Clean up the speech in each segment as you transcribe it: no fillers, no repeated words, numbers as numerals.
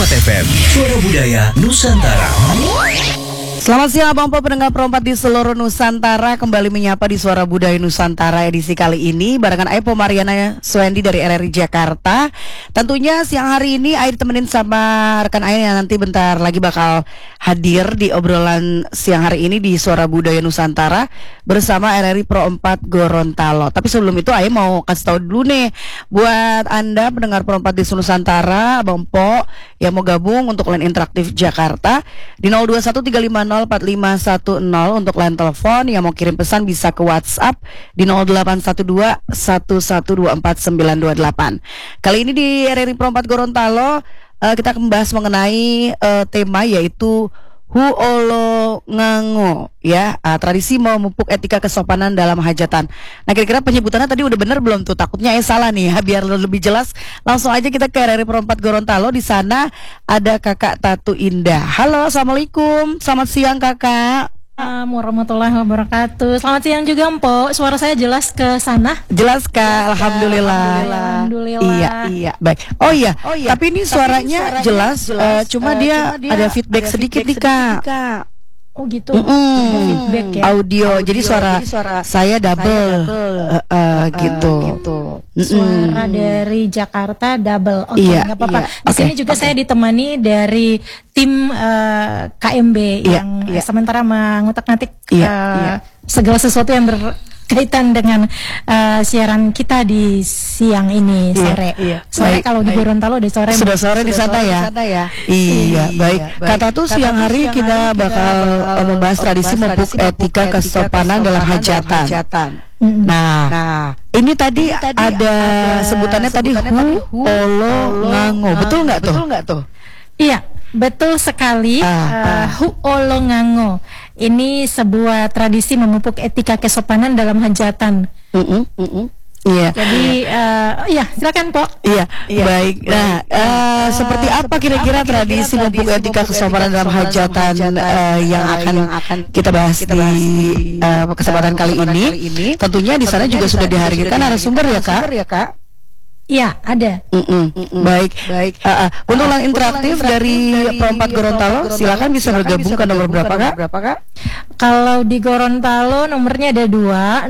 Pro 4 FM, Suara Budaya Nusantara. Selamat siang Abang Po pendengar Pro 4 di seluruh Nusantara. Kembali menyapa di Suara Budaya Nusantara edisi kali ini barengan Aipo Mariana Swendi dari RRI Jakarta. Tentunya siang hari ini Ai ditemenin sama rekan Ai yang nanti bentar lagi bakal hadir di obrolan siang hari ini di Suara Budaya Nusantara bersama RRI Pro 4 Gorontalo. Tapi sebelum itu Ai mau kasih tahu dulu nih buat Anda pendengar Pro 4 di seluruh Nusantara, Abang Po yang mau gabung untuk line interaktif Jakarta di 021350 4510 untuk line telepon. Yang mau kirim pesan bisa ke WhatsApp di 0812 1124928. Kali ini di RRI Pro 4 Gorontalo kita akan membahas mengenai tema yaitu Huolo Ngango ya, tradisi memupuk etika kesopanan dalam hajatan. Nah kira-kira penyebutannya tadi udah bener belum tuh? Takutnya salah nih ya. Biar lebih jelas langsung aja kita ke RRI Pro 4 Gorontalo. Di sana ada Kakak Tatu Indah. Halo, assalamualaikum. Selamat siang Kakak. Warahmatullahi wabarakatuh. Selamat siang juga Mpok. Suara saya jelas ke sana? Jelas Kak, alhamdulillah. Iya, baik. Oh iya. Tapi ini suaranya jelas, cuma dia ada feedback sedikit nih Kak. Oh gitu. Feedback ya. Audio. Jadi suara saya double, gitu. Suara dari Jakarta double. Oke, nggak apa-apa. Di sini juga saya ditemani dari tim KMB yang sementara mengutak-ngatik segala sesuatu yang berkaitan dengan siaran kita di siang ini sore. Soalnya kalau di Gorontalo di sore sudah sore di sana ya. Iya, baik. Kata tuh siang hari kita bakal membahas tradisi memupuk etika kesopanan dalam hajatan. Nah, ini tadi ada sebutannya tadi Huolo Ngango. Betul nggak tuh? Iya, betul sekali. Huolo Ngango ini sebuah tradisi memupuk etika kesopanan dalam hajatan. Iya. Jadi silakan Pok. Iya. Baik. Nah, seperti apa kira-kira tradisi memupuk etika kesopanan dalam hajatan yang akan kita bahas di kesempatan kali ini? Tentunya di sana juga sudah dihadirkan narasumber ya Kak? Iya, ada. Baik. Untuk line interaktif dari Pro 4 Gorontalo, silakan bisa bergabung ke nomor berapa Kak? Kalau di Gorontalo nomornya ada 2,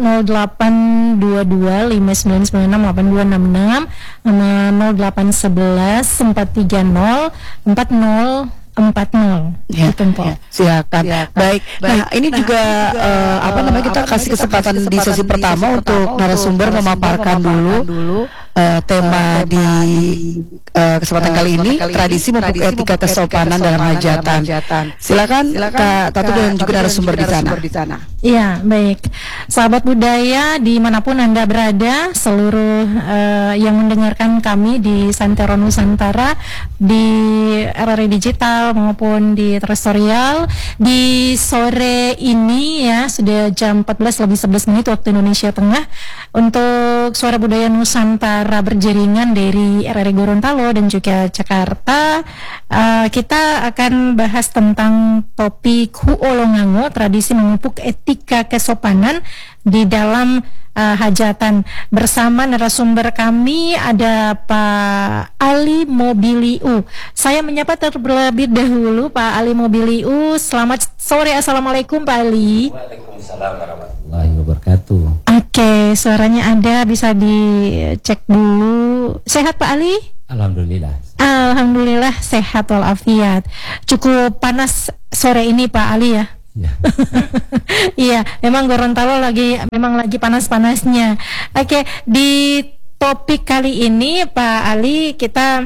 0822 5996 8266 sama 0811 430 4040. Ya, silakan. Baik. Nah, ini juga kita kasih kesempatan di sesi pertama untuk narasumber memaparkan dulu tema di kesempatan kali ini, tradisi memupuk etika kesopanan dalam hajatan. Silakan Kak Tatu dan juga narasumber di sana. Iya, baik. Sahabat budaya dimanapun Anda berada, seluruh yang mendengarkan kami di Santero Nusantara, di RRI Digital maupun di Terrestrial, di sore ini ya sudah jam 14 lebih 11 menit waktu Indonesia Tengah, untuk Suara Budaya Nusantara berjaringan dari RRI Gorontalo dan juga Jakarta. Kita akan bahas tentang topik Huolo Ngango, tradisi memupuk etika kesopanan di dalam hajatan. Bersama narasumber kami ada Pak Ali Mobiliu. Saya menyapa terlebih dahulu Pak Ali Mobiliu. Selamat sore, assalamualaikum Pak Ali. Waalaikumsalam warahmatullahi wabarakatuh. Oke, suaranya ada, bisa dicek dulu. Sehat Pak Ali? Alhamdulillah sehat walafiat. Cukup panas sore ini Pak Ali ya. Iya, memang Gorontalo lagi panas-panasnya. Oke, di topik kali ini Pak Ali kita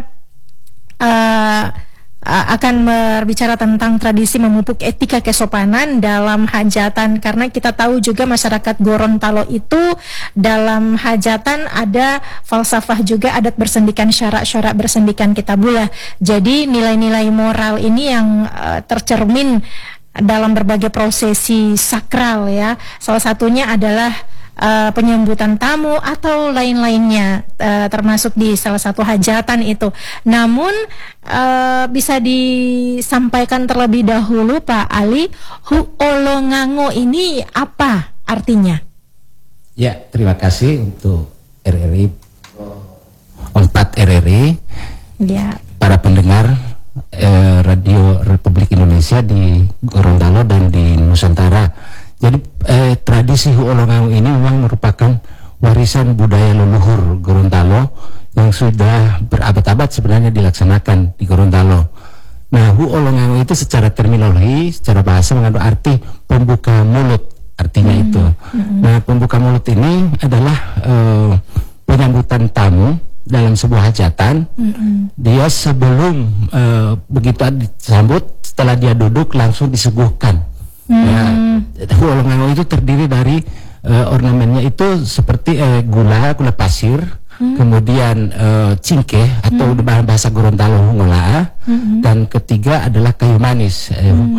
akan berbicara tentang tradisi memupuk etika kesopanan dalam hajatan, karena kita tahu juga masyarakat Gorontalo itu dalam hajatan ada falsafah juga, adat bersendikan, syarak-syarak bersendikan kitabullah. Jadi nilai-nilai moral ini yang tercermin dalam berbagai prosesi sakral ya. Salah satunya adalah penyambutan tamu atau lain-lainnya, termasuk di salah satu hajatan itu. Namun bisa disampaikan terlebih dahulu Pak Ali, Huolo Ngango ini apa artinya? Ya, terima kasih untuk RRI 4 RRI, ya, para pendengar Radio Republik Indonesia di Gorontalo dan di Nusantara. Jadi tradisi Huolongango ini memang merupakan warisan budaya leluhur Gorontalo yang sudah berabad-abad sebenarnya dilaksanakan di Gorontalo. Nah, Huolongango itu secara terminologi, secara bahasa mengandung arti pembuka mulut, artinya itu. Nah, pembuka mulut ini adalah penyambutan tamu dalam sebuah hajatan. Dia sebelum begitu disambut, setelah dia duduk langsung disuguhkan. Huolongango itu terdiri dari ornamennya itu seperti gula pasir, kemudian cingkeh atau bahasa Gorontalo ngolaa, dan ketiga adalah kayu manis,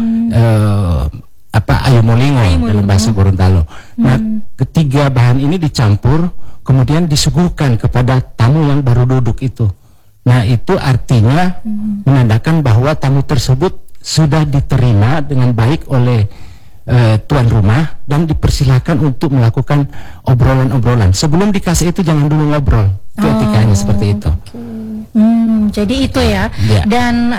ayu molingo dalam bahasa Gorontalo. Nah, ketiga bahan ini dicampur kemudian disuguhkan kepada tamu yang baru duduk itu. Nah, itu artinya menandakan bahwa tamu tersebut sudah diterima dengan baik oleh tuan rumah dan dipersilakan untuk melakukan obrolan-obrolan. Sebelum dikasih itu jangan dulu ngobrol. Itu etikanya seperti itu. Jadi itu ya. Dan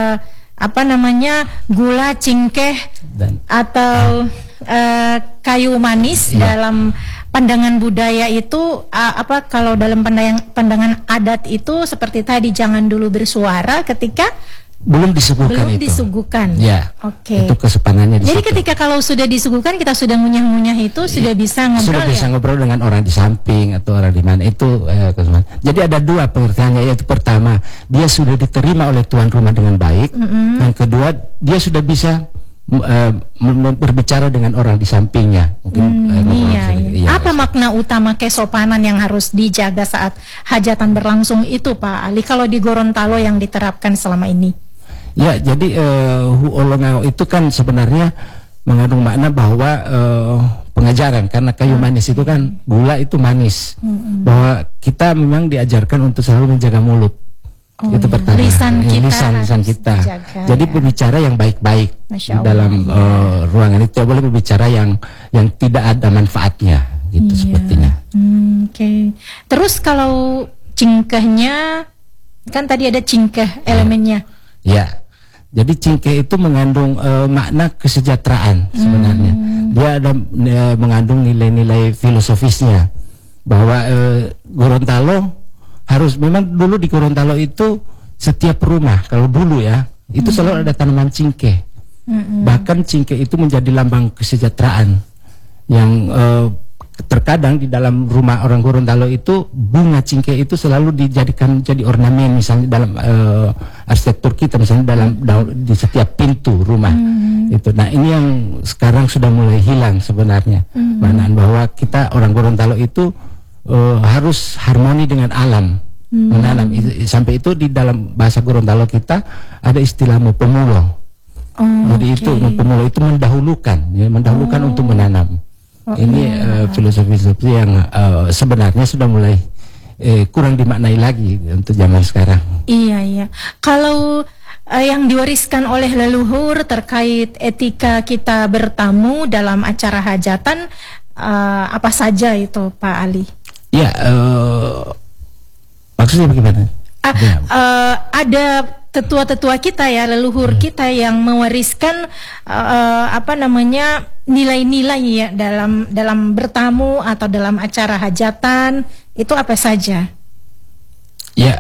gula cingkeh atau kayu manis dalam pandangan budaya itu kalau dalam pandangan adat itu seperti tadi jangan dulu bersuara ketika belum disuguhkan. Ya. Oke. Itu kesopanannya di Jadi situ. ketika kalau sudah disuguhkan kita sudah ngunyah-ngunyah itu sudah bisa ngobrol. Sudah bisa ngobrol dengan orang di samping atau orang di mana itu kesopanan. Jadi ada dua pengertiannya, yaitu pertama dia sudah diterima oleh tuan rumah dengan baik. Yang kedua dia sudah bisa berbicara dengan orang di sampingnya. Mungkin Apa makna utama kesopanan yang harus dijaga saat hajatan berlangsung itu, Pak Ali, kalau di Gorontalo yang diterapkan selama ini? Ya, jadi Huolongango itu kan sebenarnya mengandung makna bahwa pengajaran, karena kayu manis itu kan gula itu manis, bahwa kita memang diajarkan untuk selalu menjaga mulut. Itu pertama. Lisan kita. Dijaga, jadi berbicara yang baik-baik dalam ruangan itu, tidak boleh berbicara yang tidak ada manfaatnya, gitu sepertinya. Oke. Terus kalau cingkehnya, kan tadi ada cingkeh elemennya. Ya. Jadi cingkeh itu mengandung makna kesejahteraan sebenarnya. Dia ada mengandung nilai-nilai filosofisnya, bahwa Gorontalo harus, memang dulu di Gorontalo itu setiap rumah kalau dulu ya itu selalu ada tanaman cingkeh. Bahkan cingkeh itu menjadi lambang kesejahteraan yang terkadang di dalam rumah orang Gorontalo itu bunga cingkeh itu selalu dijadikan jadi ornamen, misalnya dalam arsitektur kita, misalnya di setiap pintu rumah itu. Nah, ini yang sekarang sudah mulai hilang sebenarnya, maknaan bahwa kita orang Gorontalo itu harus harmoni dengan alam, menanam. Sampai itu di dalam bahasa Gorontalo kita ada istilah mopemulo. Jadi itu mopemulo itu mendahulukan untuk menanam. Ini filosofi yang sebenarnya sudah mulai kurang dimaknai lagi untuk zaman sekarang. Iya. Kalau yang diwariskan oleh leluhur terkait etika kita bertamu dalam acara hajatan, apa saja itu, Pak Ali? Ya, maksudnya bagaimana? Ada tetua-tetua kita ya, leluhur kita yang mewariskan nilai-nilai ya dalam bertamu atau dalam acara hajatan, itu apa saja? Ya,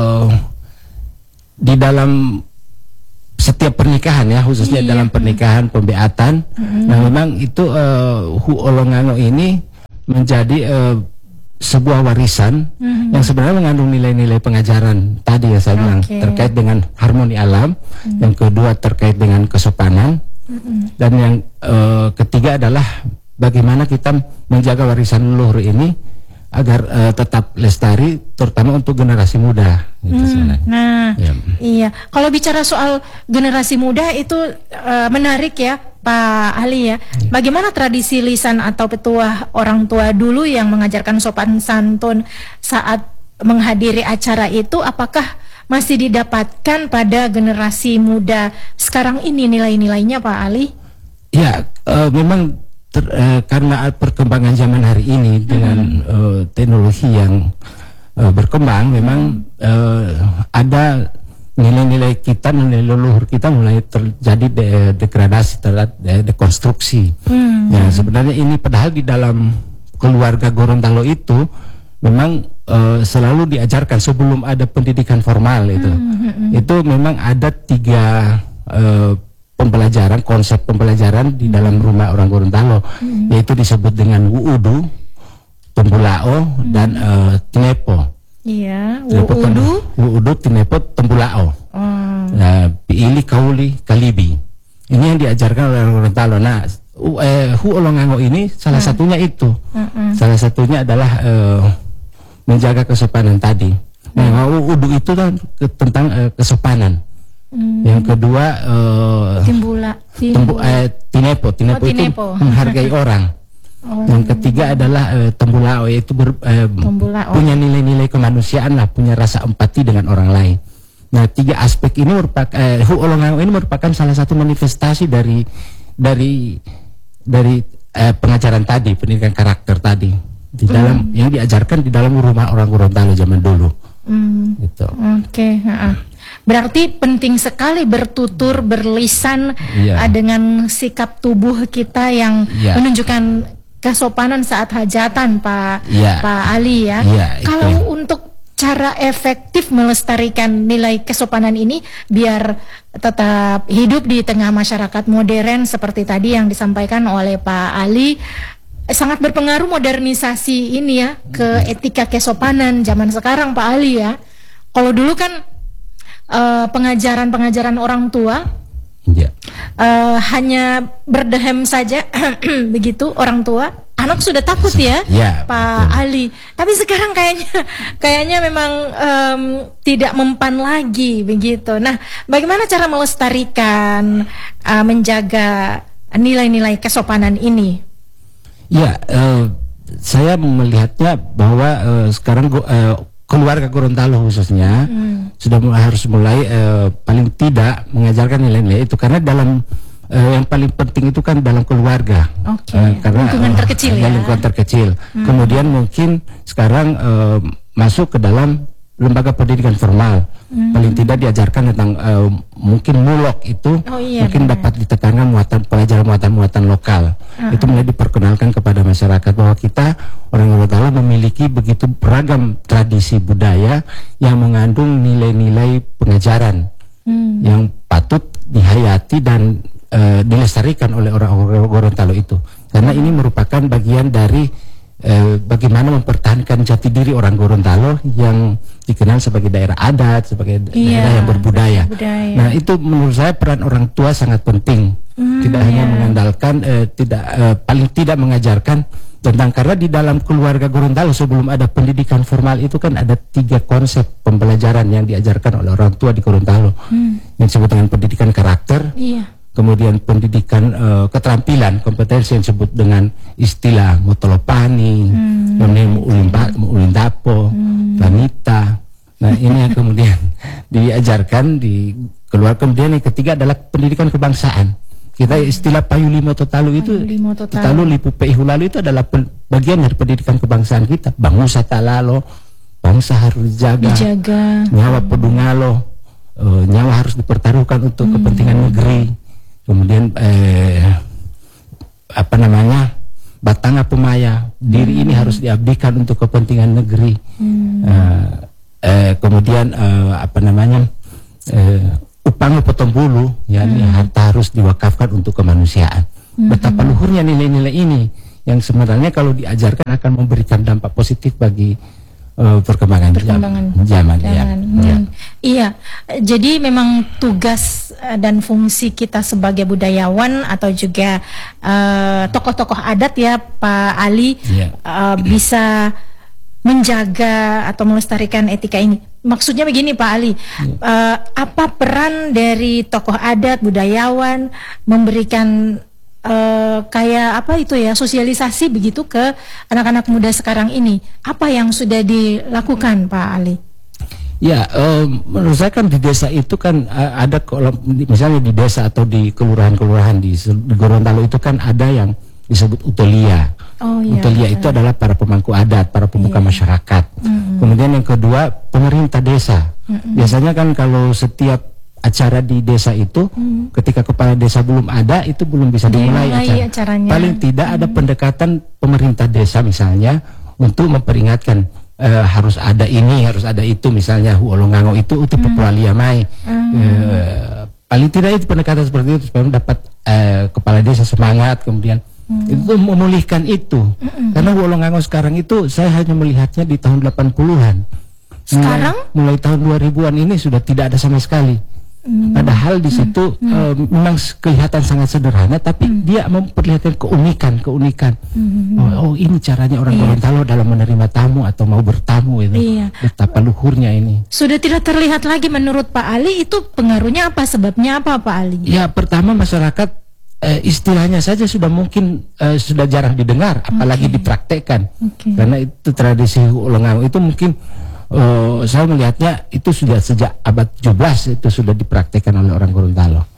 di dalam setiap pernikahan ya, khususnya dalam pernikahan pembeatan. Nah, memang itu Huolongango ini menjadi sebuah warisan yang sebenarnya mengandung nilai-nilai pengajaran tadi ya saya bilang, terkait dengan harmoni alam, yang kedua terkait dengan kesopanan, dan yang ketiga adalah bagaimana kita menjaga warisan leluhur ini agar tetap lestari, terutama untuk generasi muda gitu sebenarnya. Nah, iya. Kalau bicara soal generasi muda itu menarik ya, Pak Ali ya. Bagaimana tradisi lisan atau petuah orang tua dulu yang mengajarkan sopan santun saat menghadiri acara itu, apakah masih didapatkan pada generasi muda sekarang ini nilai-nilainya, Pak Ali? Ya, memang karena perkembangan zaman hari ini dengan teknologi yang berkembang, memang ada nilai-nilai kita, nilai leluhur kita mulai terjadi degradasi, dekonstruksi. Ya, sebenarnya ini padahal di dalam keluarga Gorontalo itu memang selalu diajarkan sebelum ada pendidikan formal itu. Itu memang ada 3 pembelajaran, konsep pembelajaran di dalam rumah orang Gorontalo, yaitu disebut dengan wuudu, tembulao, dan tinepo. Iya, wuudu, tinepo, tembulao. Piili, kauli, kalibi. Ini yang diajarkan oleh orang Gorontalo. Nah, Hu Olongango ini salah satunya itu. Salah satunya adalah menjaga kesopanan tadi. Nah, wuudu itu kan tentang kesopanan. Yang kedua tinepo itu menghargai orang. Yang ketiga adalah tembulao, yaitu punya nilai-nilai kemanusiaan lah, punya rasa empati dengan orang lain. Nah, 3 aspek ini merupakan Hu Olongango ini merupakan salah satu manifestasi dari pengajaran tadi, pendidikan karakter tadi di dalam yang diajarkan di dalam rumah orang Gorontalo zaman dulu. Gitu. Oke. Berarti penting sekali bertutur, berlisan dengan sikap tubuh kita yang menunjukkan kesopanan saat hajatan, Pak Ali ya. Kalau untuk cara efektif melestarikan nilai kesopanan ini biar tetap hidup di tengah masyarakat modern seperti tadi yang disampaikan oleh Pak Ali, sangat berpengaruh modernisasi ini ya ke etika kesopanan zaman sekarang, Pak Ali ya. Kalau dulu kan pengajaran orang tua hanya berdehem saja begitu orang tua, anak sudah takut ya, Pak Ali. Tapi sekarang kayaknya memang tidak mempan lagi begitu. Nah, bagaimana cara melestarikan, menjaga nilai-nilai kesopanan ini? Ya, saya melihatnya bahwa sekarang keluarga Gorontalo khususnya sudah harus mulai paling tidak mengajarkan nilai-nilai itu, karena dalam yang paling penting itu kan dalam keluarga. Karena lingkungan terkecil lingkungan terkecil. Kemudian mungkin sekarang masuk ke dalam lembaga pendidikan formal, paling tidak diajarkan tentang mungkin mulok itu mungkin dapat ditekankan pelajaran muatan lokal. Itu mulai diperkenalkan kepada masyarakat bahwa kita orang Gorontalo memiliki begitu beragam tradisi budaya yang mengandung nilai-nilai pengajaran yang patut dihayati dan dilestarikan oleh orang Gorontalo itu, karena ini merupakan bagian dari bagaimana mempertahankan jati diri orang Gorontalo yang dikenal sebagai daerah adat, sebagai daerah yang berbudaya. Nah, itu menurut saya peran orang tua sangat penting. Tidak hanya mengandalkan, paling tidak mengajarkan tentang, karena di dalam keluarga Gorontalo sebelum ada pendidikan formal itu kan ada 3 konsep pembelajaran yang diajarkan oleh orang tua di Gorontalo, yang disebut dengan pendidikan karakter. Kemudian pendidikan keterampilan, kompetensi yang disebut dengan istilah motolopani, ulindapo, vanita. Nah, ini yang kemudian diajarkan di keluar. Kemudian yang ketiga adalah pendidikan kebangsaan. Kita istilah payulimo totalu itu, totalu lipu peihulalu itu adalah bagian dari pendidikan kebangsaan kita. Bangsa talalo, bangsa harus dijaga. Nyawa pedungalo, nyawa harus dipertaruhkan untuk kepentingan negeri. Kemudian batanga pemaya, diri ini harus diabdikan untuk kepentingan negeri. Kemudian upangu potong bulu, yakni harta harus diwakafkan untuk kemanusiaan. Betapa luhurnya nilai-nilai ini yang sebenarnya kalau diajarkan akan memberikan dampak positif bagi perkembangan zaman. Iya, jadi memang tugas dan fungsi kita sebagai budayawan atau juga tokoh-tokoh adat ya Pak Ali bisa menjaga atau melestarikan etika ini. Maksudnya begini Pak Ali, apa peran dari tokoh adat, budayawan memberikan sosialisasi begitu ke anak-anak muda sekarang ini? Apa yang sudah dilakukan Pak Ali? Ya, menurut saya kan di desa itu kan ada, misalnya di desa atau di kelurahan-kelurahan di Gorontalo itu kan ada yang disebut utolia. Utolia itu adalah para pemangku adat, para pemuka masyarakat. Kemudian yang kedua pemerintah desa. Biasanya kan kalau setiap acara di desa itu, ketika kepala desa belum ada, itu belum bisa dimulai acaranya. Paling tidak ada pendekatan pemerintah desa misalnya untuk memperingatkan harus ada ini, harus ada itu, misalnya Huolongango itu Pepualia Mai. Paling tidak itu pendekatan seperti itu supaya dapat kepala desa semangat, kemudian itu memulihkan itu. Karena Huolongango sekarang itu saya hanya melihatnya di tahun 80-an. Sekarang? Mulai tahun 2000-an ini sudah tidak ada sama sekali. Padahal di situ memang kelihatan sangat sederhana, tapi dia memperlihatkan keunikan. Oh, ini caranya orang Gorontalo dalam menerima tamu atau mau bertamu itu. Betapa luhurnya ini. Sudah tidak terlihat lagi menurut Pak Ali, itu pengaruhnya apa, sebabnya apa Pak Ali? Ya, pertama masyarakat istilahnya saja sudah mungkin sudah jarang didengar, apalagi dipraktekkan. Karena itu tradisi Huolongango itu mungkin saya melihatnya itu sudah sejak abad 17 itu sudah dipraktikkan oleh orang Gorontalo.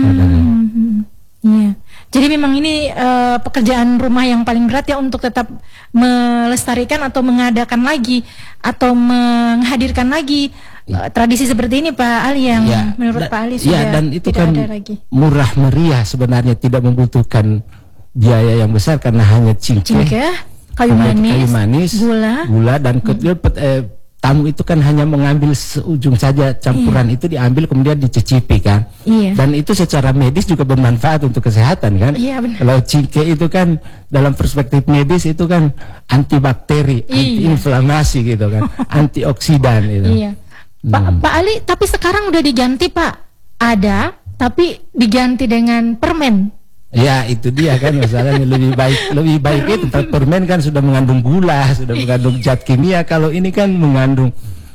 Iya. Jadi memang ini pekerjaan rumah yang paling berat ya, untuk tetap melestarikan atau mengadakan lagi atau menghadirkan lagi tradisi seperti ini Pak Ali, yang menurut Pak Ali sudah dan itu tidak kan ada lagi. Murah meriah sebenarnya, tidak membutuhkan biaya yang besar karena hanya cingke, kayu manis, gula dan tamu itu kan hanya mengambil seujung saja campuran itu diambil kemudian dicicipi kan. Dan itu secara medis juga bermanfaat untuk kesehatan kan. Kalau cingke itu kan dalam perspektif medis itu kan antibakteri, antiinflamasi gitu kan, antioksidan itu. Pak Ali, tapi sekarang udah diganti Pak. Ada, tapi diganti dengan permen. Ya, itu dia kan masalahnya, lebih baik itu permen kan sudah mengandung gula, sudah mengandung zat kimia. Kalau ini kan mengandung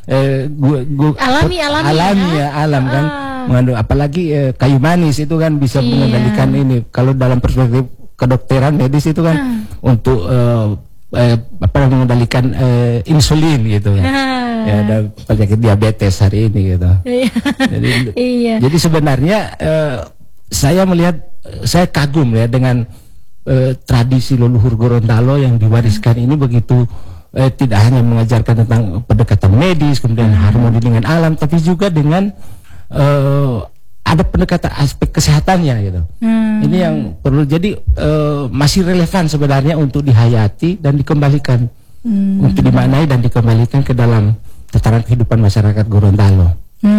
alam kan, mengandung apalagi kayu manis itu kan bisa mengendalikan ini. Kalau dalam perspektif kedokteran medis itu kan untuk mengendalikan insulin gitu ya. Ya, ada penyakit diabetes hari ini gitu. Jadi sebenarnya saya melihat, saya kagum ya dengan tradisi leluhur Gorontalo yang diwariskan ini begitu, tidak hanya mengajarkan tentang pendekatan medis, kemudian harmoni dengan alam, tapi juga dengan ada pendekatan aspek kesehatannya gitu. Ini yang perlu, jadi masih relevan sebenarnya untuk dihayati dan dikembalikan, untuk dimaknai dan dikembalikan ke dalam tataran kehidupan masyarakat Gorontalo.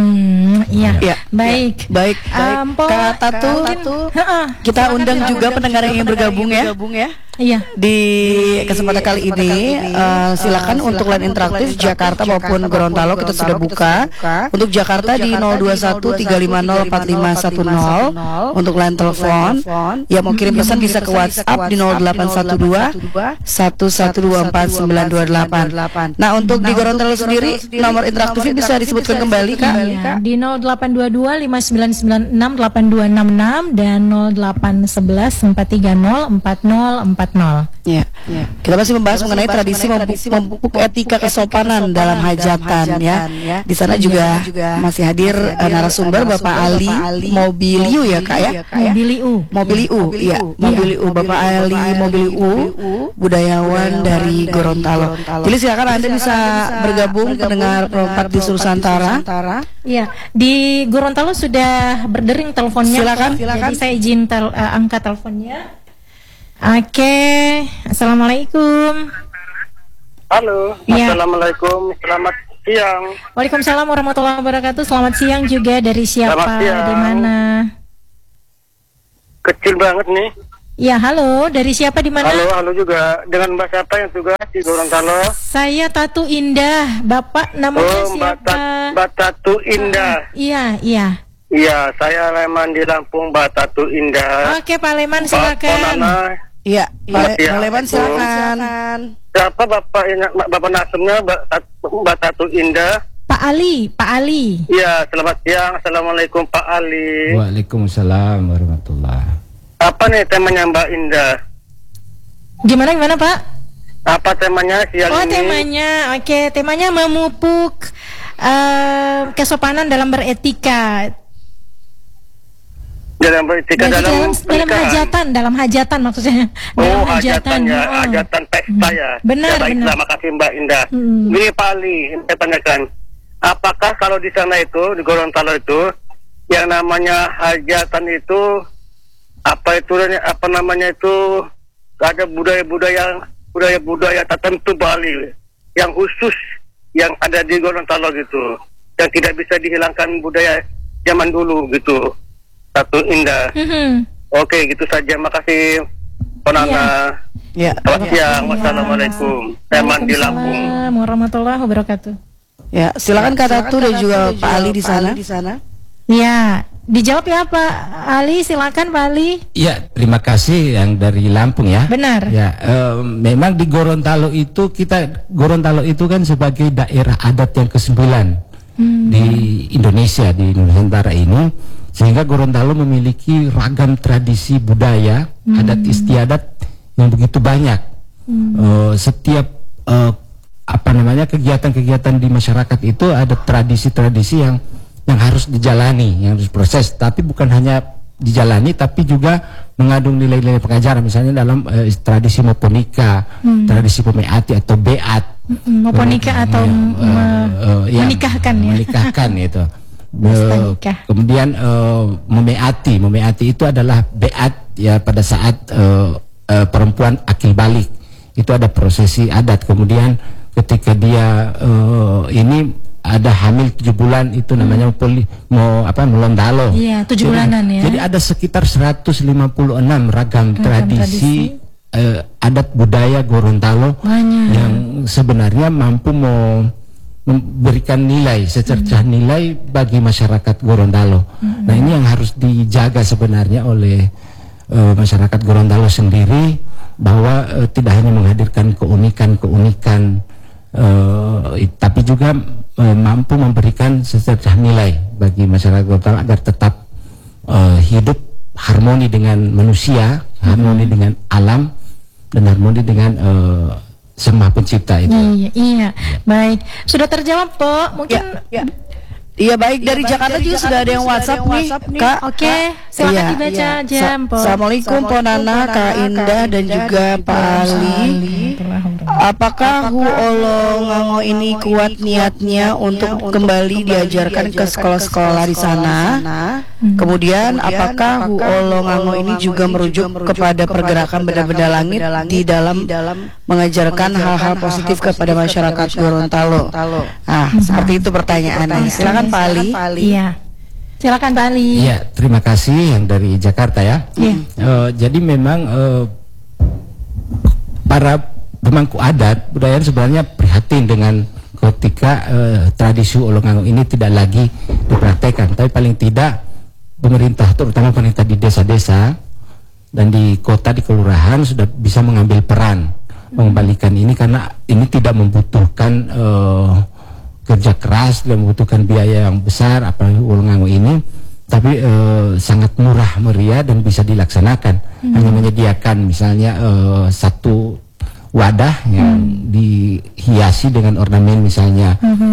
Baik. Kak Tatu, kita undang juga pendengar yang ingin bergabung ya. Di kesempatan kali ini silakan untuk line interaktif Jakarta maupun Gorontalo kita sudah buka. Untuk Jakarta di 0213504510 untuk line telepon. Ya, mau kirim pesan bisa ke WhatsApp di 0812 11249228. Nah, untuk di Gorontalo sendiri nomor interaktifnya bisa disebutkan kembali Kak. Di 0822 5996 8266 dan 0811 430 4040. Ya. Kita masih membahas mengenai tradisi memupuk etika kesopanan dalam hajatan ya. Di sana juga masih hadir narasumber Bapak Ali Mobiliu ya Kak ya. Mobiliu Bapak Ali Mobiliu, budayawan dari Gorontalo. Jadi silakan Anda bisa bergabung pendengar Perompak di Nusantara. Iya, di Gorontalo sudah berdering teleponnya. Silakan. Jadi saya izin angkat teleponnya. Oke, assalamualaikum. Halo, assalamualaikum, selamat siang. Waalaikumsalam warahmatullahi wabarakatuh. Selamat siang juga, dari siapa, di mana? Kecil banget nih. Ya, halo, dari siapa, di mana? Halo juga. Dengan Mbak siapa yang tugas di Gorontalo? Saya Tatu Indah. Bapak namanya siapa? Mbak Tatu Indah. Iya. Iya, saya Leman di Lampung, Mbak Tatu Indah. Oke, Pak Leman silakan. Iya, Pak Leman silakan. Siapa Bapak Nasumnya, Mbak Tatu Indah? Pak Ali. Iya, selamat siang. Assalamualaikum Pak Ali. Waalaikumsalam warahmatullahi. Apa nih temanya Mbak Indah? Gimana Pak? Apa temanya siang ini? Temanya, oke, temanya memupuk kesopanan dalam beretika. Dalam hajatan maksudnya. Hajatan pesta ya. Benar. Terima kasih Mbak Indah. Ini Pak Ali, saya tanyakan. apakah kalau di sana itu di Gorontalo itu yang namanya hajatan itu apa namanya itu ada budaya tertentu Bali yang khusus yang ada di Gorontalo gitu, yang tidak bisa dihilangkan budaya zaman dulu gitu. Satu Indah. Oke, gitu saja. Makasih Ponana. Ya. Selamat siang. Wassalamualaikum. Saya Mandi Lampung. Waalaikumsalam warahmatullahi wabarakatuh. Ya, silakan Kak Datu dan juga Pak Ali di sana. Ya, dijawab ya Pak Ali, silakan Pak Ali. Ya, terima kasih yang dari Lampung ya. Benar. Ya, memang di Gorontalo itu Gorontalo itu kan sebagai daerah adat yang ke-9 di Indonesia, di Nusantara ini, sehingga Gorontalo memiliki ragam tradisi budaya, adat istiadat yang begitu banyak. Setiap kegiatan-kegiatan di masyarakat itu ada tradisi-tradisi yang harus dijalani, yang harus proses, tapi bukan hanya dijalani tapi juga mengandung nilai-nilai pengajaran, misalnya dalam tradisi moponika, tradisi pemeati atau beat, moponika atau menikahkan ya. Menikahkan itu. Nikah. Kemudian memeati itu adalah beat ya, pada saat perempuan akil balik itu ada prosesi adat. Kemudian ketika dia ini ada hamil 7 bulan itu namanya melondalo. Iya, 7 bulanan ya. Jadi ada sekitar 156 ragam tradisi adat budaya Gorontalo yang sebenarnya mampu memberikan nilai, secercah nilai bagi masyarakat Gorontalo. Nah, ini yang harus dijaga sebenarnya oleh masyarakat Gorontalo sendiri, bahwa tidak hanya menghadirkan keunikan, tapi juga mampu memberikan secercah nilai bagi masyarakat Gorontalo agar tetap hidup harmoni dengan manusia, harmoni dengan alam, dan harmoni dengan Sang Maha Pencipta itu. Iya. Baik, sudah terjawab Pak. Mungkin Iya, baik, dari Jakarta juga sudah ada yang WhatsApp nih, Kak. Oke, silakan dibaca aja, Mpok. Assalamualaikum Ponana, Kak Indah dan juga Pak Ali. Apakah Hu Olo Ngango ini kuat niatnya untuk kembali diajarkan ke sekolah-sekolah di sana? Kemudian apakah Hu Olo Ngango ini juga merujuk kepada pergerakan benda-benda langit di dalam mengajarkan hal-hal positif kepada masyarakat Gorontalo? Seperti itu pertanyaannya. Silakan Pak Ali. Iya. Silakan Pak Ali. Iya, terima kasih yang dari Jakarta ya. Jadi memang para pemangku adat budaya sebenarnya prihatin dengan ketika tradisi Olongango ini tidak lagi dipraktekkan. Tapi paling tidak pemerintah, terutama pemerintah di desa-desa dan di kota, di kelurahan sudah bisa mengambil peran mengembalikan ini, karena ini tidak membutuhkan kerja keras, tidak membutuhkan biaya yang besar apalagi Olongango ini, tapi sangat murah meriah dan bisa dilaksanakan. Hanya menyediakan misalnya satu wadah yang dihiasi dengan ornamen misalnya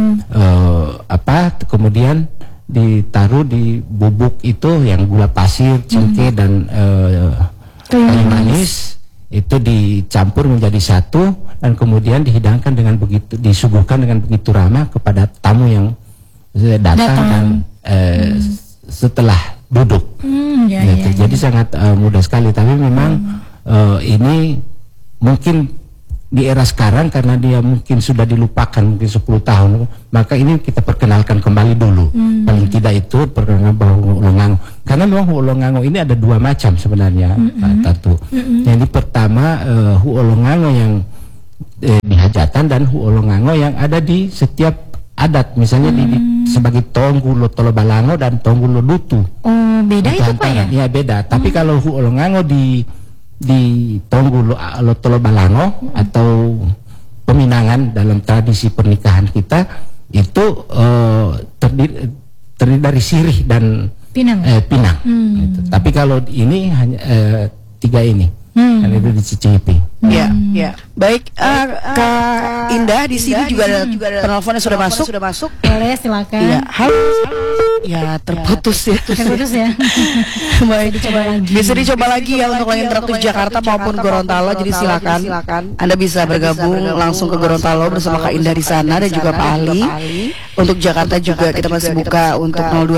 kemudian ditaruh di bubuk itu yang gula pasir, cengkeh dan kayu manis itu dicampur menjadi satu, dan kemudian dihidangkan dengan begitu, disuguhkan dengan begitu ramah kepada tamu yang datang dan setelah duduk. Jadi sangat mudah sekali. Tapi memang ini mungkin di era sekarang karena dia mungkin sudah dilupakan mungkin 10 tahun, maka ini kita perkenalkan kembali dulu. Paling tidak itu perkenalkan bahwa Hu Olongango, karena memang Hu Olongango ini ada 2 macam sebenarnya, Pak Tatu. Yang pertama Hu Olongango yang di hajatan, dan Hu Olongango yang ada di setiap adat, misalnya sebagai Tonggu Lotolo Balango dan Tonggu Lodutu. Beda itu Pak ya? Ya beda. Tapi kalau Hu Olongango di Tonggu Lotolo Balango atau peminangan dalam tradisi pernikahan kita itu terdiri dari sirih dan pinang. Gitu. Tapi kalau ini hanya 3 ini, kan itu dicicipi. Ya, ya. Baik, Kak Indah di sini juga ada penelponnya sudah masuk. Boleh, silakan. Iya, halo. Ya, terputus ya. Terputus ya. Baik, Dicoba lagi. bisa dicoba lagi ya untuk layar interaktif Jakarta maupun Gorontalo. Jadi silakan Anda bisa bergabung langsung ke Gorontalo bersama Kak Indah di sana dan juga Pak Ali. Untuk Jakarta juga kita masih buka untuk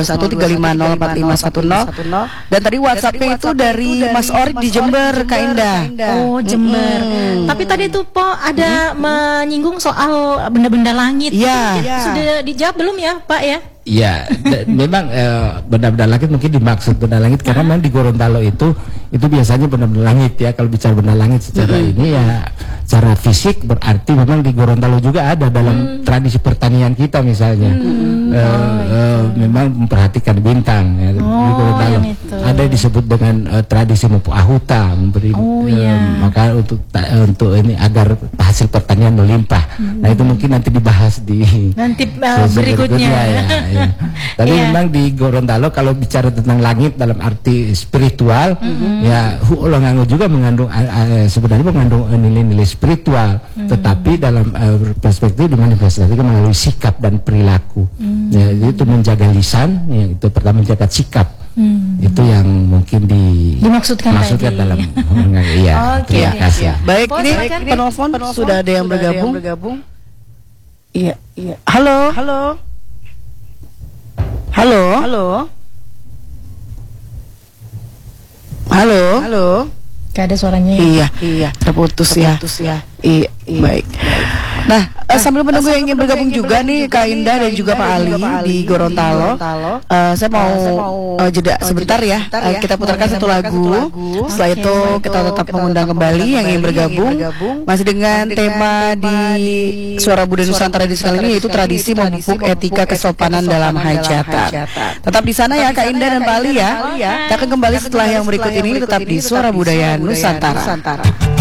0213504510. Dan tadi WhatsApp-nya itu dari Mas Orik di Jember, Kak Indah. Oh, Jember. Tapi tadi tuh Po ada menyinggung soal benda-benda langit. Iya. Sudah dijawab belum ya, Pak ya? Iya, memang benda-benda langit mungkin dimaksud benda langit karena memang di Gorontalo itu biasanya benda-benda langit ya. Kalau bicara benda langit secara ini ya secara fisik berarti memang di Gorontalo juga ada dalam tradisi pertanian kita misalnya. Memang memperhatikan bintang ya, di Gorontalo. yang itu. Ada yang disebut dengan tradisi Mupu Ahuta memberi maka untuk ini agar hasil pertanian melimpah. Nah, itu mungkin nanti dibahas di Nanti sesi berikutnya ya. Tapi memang di Gorontalo kalau bicara tentang langit dalam arti spiritual, ya Huolongango juga mengandung sebenarnya mengandung nilai-nilai spiritual, tetapi dalam perspektif dimanifestasikan melalui sikap dan perilaku. Ya, itu menjaga lisan, ya, itu pertama menjaga sikap. Itu yang mungkin dimaksudkan tadi. dalam iya. Terima kasih. Baik, Po, ini silakan. penelpon sudah ada yang bergabung. Iya. Halo. Gak ada suaranya ya? Iya, terputus ya. Iya, baik. Nah, sambil menunggu yang ingin bergabung juga nih Kak Indah dan juga Pak Ali di Gorontalo. Saya mau jeda sebentar ya. Kita putarkan satu lagu. Setelah itu kita tetap mengundang kembali yang ingin bergabung masih dengan tema di Suara Budaya Nusantara di sekali ini yaitu tradisi memupuk etika kesopanan dalam hajatan. Tetap di sana ya Kak Indah dan Pak Ali ya. Kita akan kembali setelah yang berikut ini tetap di Suara Budaya Nusantara.